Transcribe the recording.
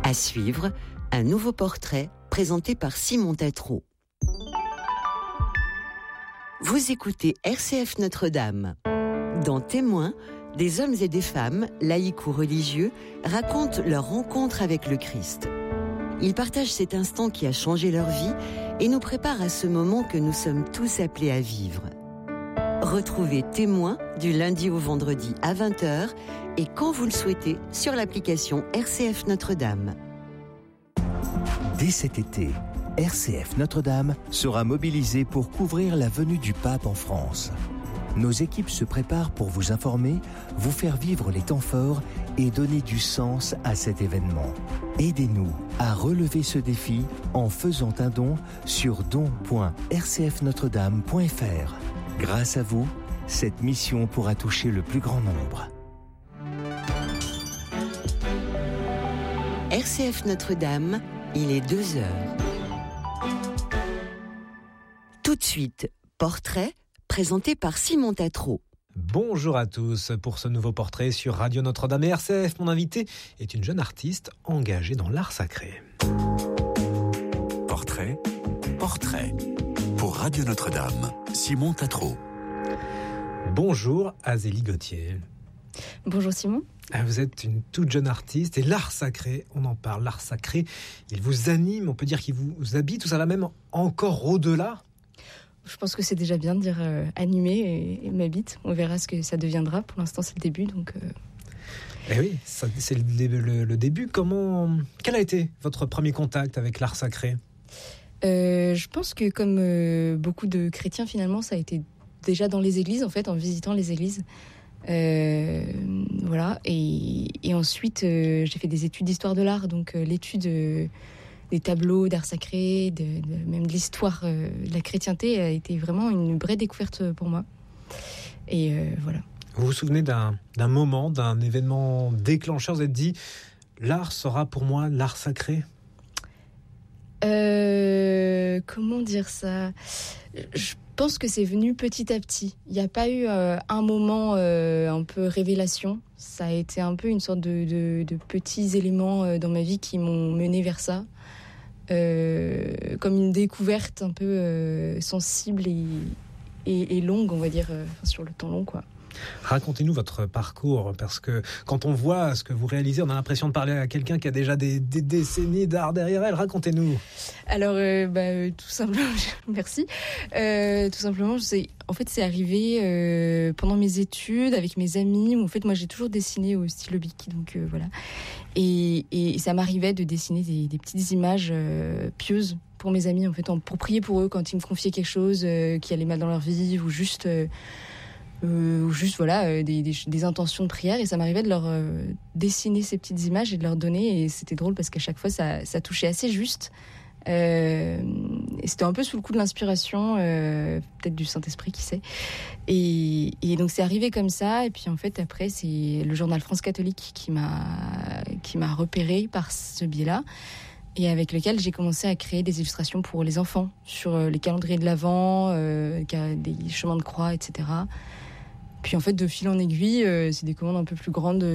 À suivre, un nouveau portrait présenté par Simon Tatro. Vous écoutez RCF Notre-Dame. Dans Témoins, des hommes et des femmes, laïcs ou religieux, racontent leur rencontre avec le Christ. Ils partagent cet instant qui a changé leur vie et nous préparent à ce moment que nous sommes tous appelés à vivre. Retrouvez Témoins du lundi au vendredi à 20h et quand vous le souhaitez sur l'application RCF Notre-Dame. Dès cet été, RCF Notre-Dame sera mobilisée pour couvrir la venue du pape en France. Nos équipes se préparent pour vous informer, vous faire vivre les temps forts et donner du sens à cet événement. Aidez-nous à relever ce défi en faisant un don sur don.rcfnotredame.fr. Grâce à vous, cette mission pourra toucher le plus grand nombre. RCF Notre-Dame, il est 2h. Tout de suite, portrait présenté par Simon Tatro. Bonjour à tous pour ce nouveau portrait sur Radio Notre-Dame et RCF. Mon invité est une jeune artiste engagée dans l'art sacré. Portrait pour Radio Notre-Dame, Simon Tatro. Bonjour Azélie Gauthier. Bonjour Simon. Vous êtes une toute jeune artiste et l'art sacré, on en parle, l'art sacré, il vous anime, on peut dire qu'il vous habite, ou ça va même encore au-delà ? Je pense que c'est déjà bien de dire animé et m'habite. On verra ce que ça deviendra. Pour l'instant, c'est le début, donc... Eh oui, c'est le début. Quel a été votre premier contact avec l'art sacré ? Je pense que comme beaucoup de chrétiens, finalement, ça a été déjà dans les églises, en fait, en visitant les églises. Voilà. Et ensuite, j'ai fait des études d'histoire de l'art, donc l'étude... des tableaux d'art sacré, même de l'histoire de la chrétienté a été vraiment une vraie découverte pour moi. Et voilà. Vous vous souvenez d'un moment, d'un événement déclencheur, vous vous êtes dit, l'art sera pour moi l'art sacré ? Comment dire ça ? Je pense que c'est venu petit à petit. Il n'y a pas eu un moment un peu révélation. Ça a été un peu une sorte de petits éléments dans ma vie qui m'ont mené vers ça. Comme une découverte un peu sensible et longue, on va dire, sur le temps long, quoi. Racontez-nous votre parcours, parce que quand on voit ce que vous réalisez, on a l'impression de parler à quelqu'un qui a déjà des décennies d'art derrière elle. Racontez-nous. Alors, tout simplement, merci. Tout simplement, c'est arrivé pendant mes études avec mes amis. Où, en fait, moi, j'ai toujours dessiné au stylo Bic, donc voilà. Et ça m'arrivait de dessiner des petites images pieuses pour mes amis, en fait, pour prier pour eux quand ils me confiaient quelque chose qui allait mal dans leur vie ou juste voilà, des intentions de prière. Et ça m'arrivait de leur dessiner ces petites images et de leur donner. Et c'était drôle parce qu'à chaque fois, ça touchait assez juste. Et c'était un peu sous le coup de l'inspiration, peut-être du Saint-Esprit, qui sait. Et donc c'est arrivé comme ça. Et puis en fait après c'est le journal France Catholique qui m'a repéré par ce biais-là, et avec lequel j'ai commencé à créer des illustrations pour les enfants sur les calendriers de l'Avent, des chemins de croix, etc. Puis en fait de fil en aiguille, c'est des commandes un peu plus grandes